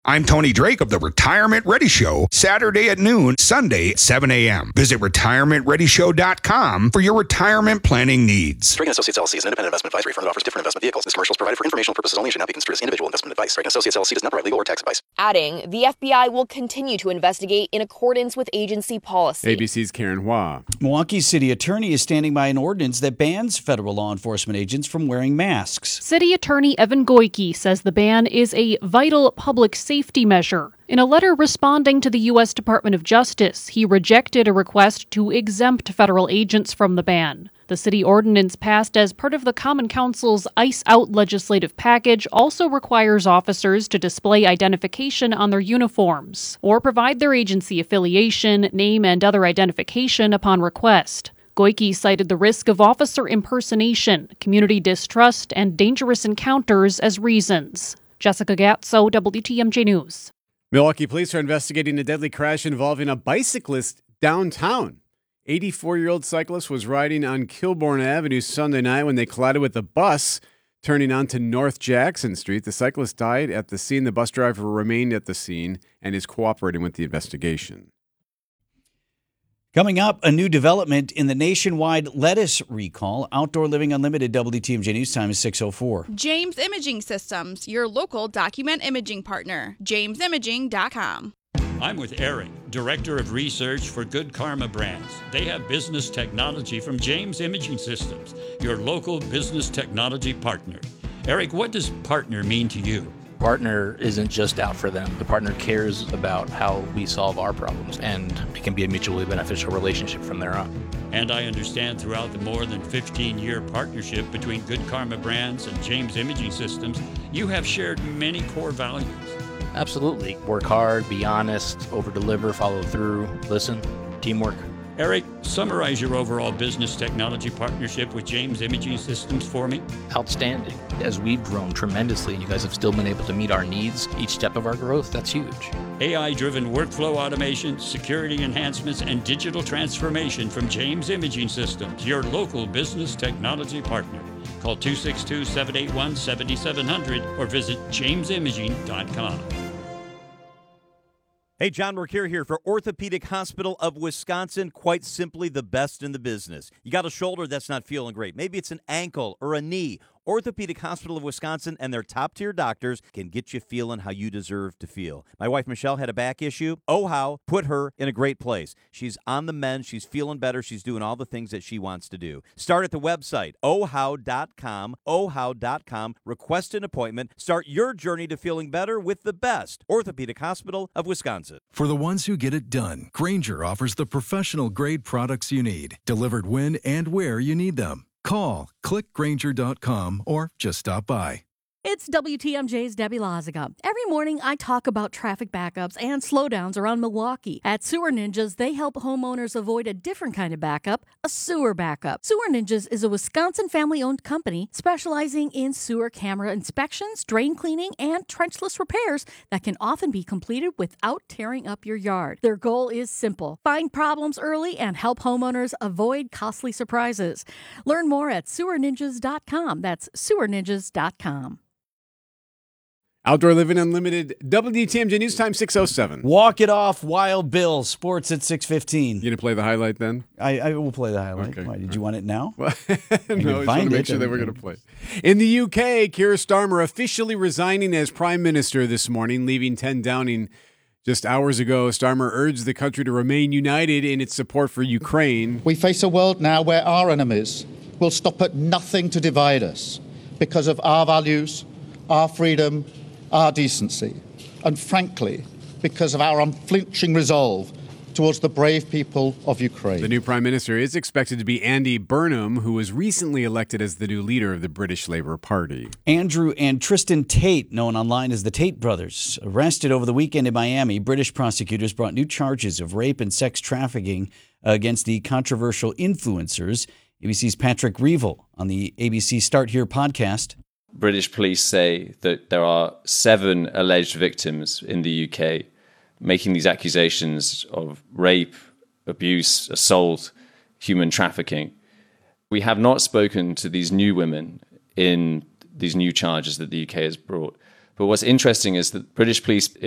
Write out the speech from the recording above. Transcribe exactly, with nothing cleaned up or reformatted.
I'm Tony Drake of the Retirement Ready Show, Saturday at noon, Sunday at seven a.m. Visit retirement ready show dot com for your retirement planning needs. Drake and Associates L L C is an independent investment advisory firm that offers different investment vehicles. This commercial is provided for informational purposes only and should not be construed as individual investment advice. Drake and Associates L L C does not provide legal or tax advice. Adding, the F B I will continue to investigate in accordance with agency policy. A B C's Karen Hua. Milwaukee City Attorney is standing by an ordinance that bans federal law enforcement agents from wearing masks. City Attorney Evan Goyke says the ban is a vital public safety measure. In a letter responding to the U S Department of Justice, he rejected a request to exempt federal agents from the ban. The city ordinance passed as part of the Common Council's ICE Out legislative package also requires officers to display identification on their uniforms or provide their agency affiliation, name, and other identification upon request. Goyke cited the risk of officer impersonation, community distrust, and dangerous encounters as reasons. Jessica Gatso, W T M J News. Milwaukee police are investigating a deadly crash involving a bicyclist downtown. eighty-four-year-old cyclist was riding on Kilbourne Avenue Sunday night when they collided with a bus turning onto North Jackson Street. The cyclist died at the scene. The bus driver remained at the scene and is cooperating with the investigation. Coming up, a new development in the nationwide lettuce recall. Outdoor Living Unlimited, W T M J News Time is six oh four. James Imaging Systems, your local document imaging partner. james imaging dot com. I'm with Eric, Director of Research for Good Karma Brands. They have business technology from James Imaging Systems, your local business technology partner. Eric, what does partner mean to you? Partner isn't just out for them. The partner cares about how we solve our problems, and it can be a mutually beneficial relationship from there on. And I understand throughout the more than fifteen-year partnership between Good Karma Brands and James Imaging Systems, you have shared many core values. Absolutely. Work hard, be honest, over-deliver, follow through, listen, teamwork. Eric, summarize your overall business technology partnership with James Imaging Systems for me. Outstanding. As we've grown tremendously and you guys have still been able to meet our needs each step of our growth, that's huge. A I-driven workflow automation, security enhancements, and digital transformation from James Imaging Systems, your local business technology partner. Call two six two, seven eight one, seven seven zero zero or visit james imaging dot com. Hey, John Mercure here for Orthopedic Hospital of Wisconsin. Quite simply the best in the business. You got a shoulder that's not feeling great. Maybe it's an ankle or a knee. Orthopedic Hospital of Wisconsin and their top-tier doctors can get you feeling how you deserve to feel. My wife, Michelle, had a back issue. O H O W put her in a great place. She's on the mend. She's feeling better. She's doing all the things that she wants to do. Start at the website, O H O W dot com, O H O W dot com. Request an appointment. Start your journey to feeling better with the best. Orthopedic Hospital of Wisconsin. For the ones who get it done, Grainger offers the professional-grade products you need, delivered when and where you need them. Call, click Grainger dot com, or just stop by. It's W T M J's Debbie Loziga. Every morning I talk about traffic backups and slowdowns around Milwaukee. At Sewer Ninjas, they help homeowners avoid a different kind of backup, a sewer backup. Sewer Ninjas is a Wisconsin family-owned company specializing in sewer camera inspections, drain cleaning, and trenchless repairs that can often be completed without tearing up your yard. Their goal is simple: find problems early and help homeowners avoid costly surprises. Learn more at sewer ninjas dot com. That's sewer ninjas dot com. Outdoor Living Unlimited, W T M J News Time, six oh seven. Walk it off, Wild Bill. Sports at six fifteen. You going to play the highlight then? I, I will play the highlight. Okay. Why, did you want it now? no, I just want to make sure that we're going to play. In the U K, Keir Starmer officially resigning as Prime Minister this morning, leaving ten Downing just hours ago. Starmer urged the country to remain united in its support for Ukraine. We face a world now where our enemies will stop at nothing to divide us because of our values, our freedom, our decency, and frankly, because of our unflinching resolve towards the brave people of Ukraine. The new Prime Minister is expected to be Andy Burnham, who was recently elected as the new leader of the British Labour Party. Andrew and Tristan Tate, known online as the Tate brothers, arrested over the weekend in Miami. British prosecutors brought new charges of rape and sex trafficking against the controversial influencers. A B C's Patrick Reevell on the A B C Start Here podcast. British police say that there are seven alleged victims in the U K making these accusations of rape, abuse, assault, human trafficking. We have not spoken to these new women in these new charges that the U K has brought. But what's interesting is that British police